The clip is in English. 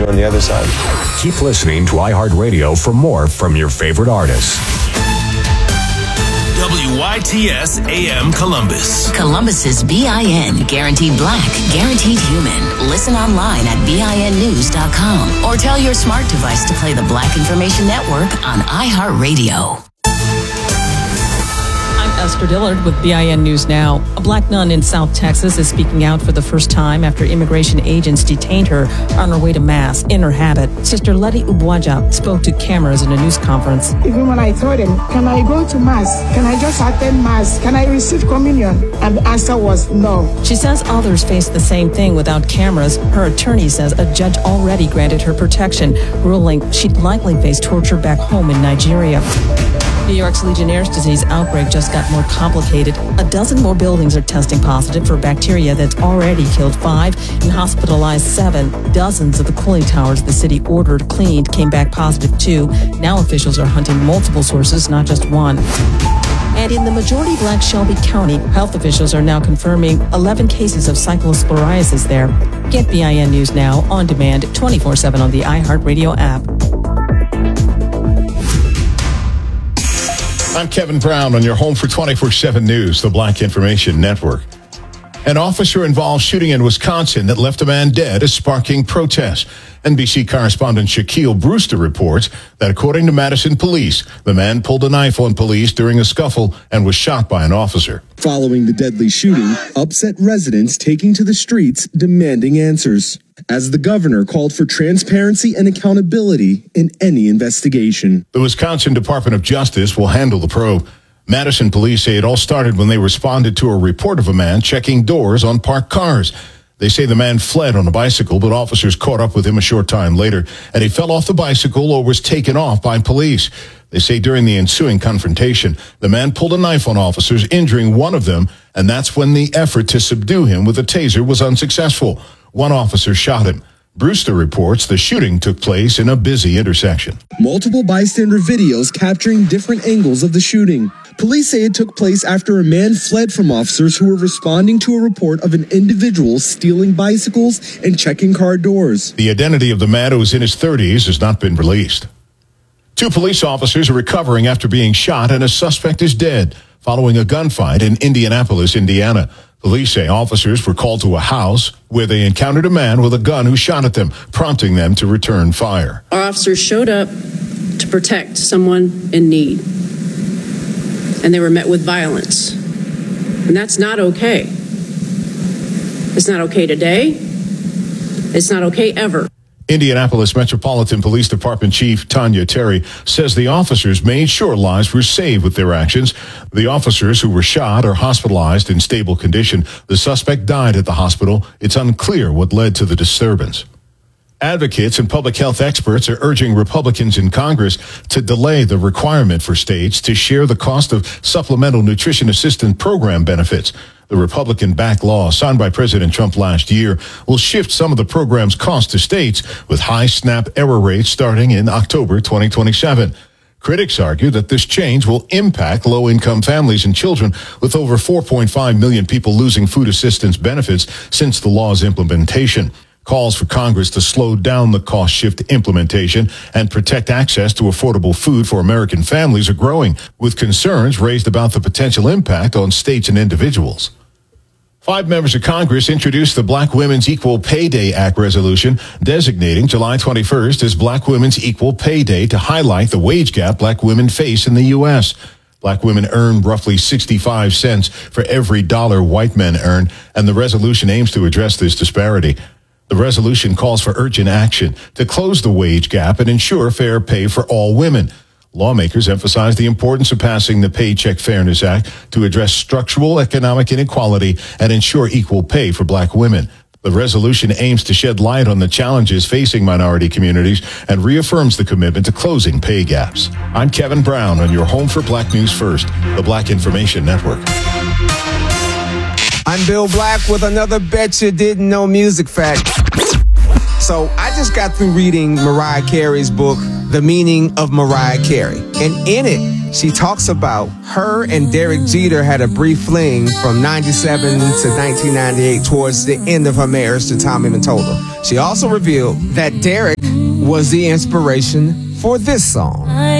on the other side. Keep listening to iHeartRadio for more from your favorite artists. WYTS AM Columbus. Columbus's BIN. Guaranteed black, guaranteed human. Listen online at BINnews.com or tell your smart device to play the Black Information Network on iHeartRadio. Esther Dillard with BIN News Now. A black nun in South Texas is speaking out for the first time after immigration agents detained her on her way to Mass in her habit. Sister Letty Ubwaja spoke to cameras in a news conference. Even when I told him, can I go to Mass? Can I just attend Mass? Can I receive communion? And the answer was no. She says others face the same thing without cameras. Her attorney says a judge already granted her protection, ruling she'd likely face torture back home in Nigeria. New York's Legionnaire's disease outbreak just got more complicated. A dozen more buildings are testing positive for bacteria that's already killed 5 and hospitalized 7. Dozens of the cooling towers the city ordered cleaned came back positive too. Now officials are hunting multiple sources, not just one. And in the majority black Shelby County, health officials are now confirming 11 cases of cyclosporiasis there. Get BIN News Now on demand 24/7 on the iHeartRadio app. I'm Kevin Brown on your home for 24/7 News, the Black Information Network. An officer-involved shooting in Wisconsin that left a man dead is sparking protests. NBC correspondent Shaquille Brewster reports that according to Madison police, the man pulled a knife on police during a scuffle and was shot by an officer. Following the deadly shooting, upset residents taking to the streets demanding answers, as the governor called for transparency and accountability in any investigation. The Wisconsin Department of Justice will handle the probe. Madison police say it all started when they responded to a report of a man checking doors on parked cars. They say the man fled on a bicycle, but officers caught up with him a short time later, and he fell off the bicycle or was taken off by police. They say during the ensuing confrontation, the man pulled a knife on officers, injuring one of them, and that's when the effort to subdue him with a taser was unsuccessful. One officer shot him. Brewster reports the shooting took place in a busy intersection. Multiple bystander videos capturing different angles of the shooting. Police say it took place after a man fled from officers who were responding to a report of an individual stealing bicycles and checking car doors. The identity of the man, who was in his 30s, has not been released. 2 police officers are recovering after being shot, and a suspect is dead following a gunfight in Indianapolis, Indiana. Police say officers were called to a house where they encountered a man with a gun who shot at them, prompting them to return fire. Our officers showed up to protect someone in need, and they were met with violence. And that's not okay. It's not okay today. It's not okay ever. Indianapolis Metropolitan Police Department Chief Tanya Terry says the officers made sure lives were saved with their actions. The officers who were shot are hospitalized in stable condition. The suspect died at the hospital. It's unclear what led to the disturbance. Advocates and public health experts are urging Republicans in Congress to delay the requirement for states to share the cost of supplemental nutrition assistance program benefits. The Republican-backed law signed by President Trump last year will shift some of the program's costs to states with high SNAP error rates starting in October 2027. Critics argue that this change will impact low-income families and children, with over 4.5 million people losing food assistance benefits since the law's implementation. Calls for Congress to slow down the cost shift implementation and protect access to affordable food for American families are growing, with concerns raised about the potential impact on states and individuals. 5 members of Congress introduced the Black Women's Equal Pay Day Act resolution, designating July 21st as Black Women's Equal Pay Day to highlight the wage gap black women face in the U.S. Black women earn roughly 65 cents for every dollar white men earn, and the resolution aims to address this disparity. The resolution calls for urgent action to close the wage gap and ensure fair pay for all women. Lawmakers emphasize the importance of passing the Paycheck Fairness Act to address structural economic inequality and ensure equal pay for black women. The resolution aims to shed light on the challenges facing minority communities and reaffirms the commitment to closing pay gaps. I'm Kevin Brown on your home for Black News First, the Black Information Network. I'm Bill Black with another Bet You Didn't Know music fact. So I just got through reading Mariah Carey's book, The Meaning of Mariah Carey. And in it, she talks about her and Derek Jeter had a brief fling from 97 to 1998 towards the end of her marriage to Tommy Mottola. She also revealed that Derek was the inspiration for this song.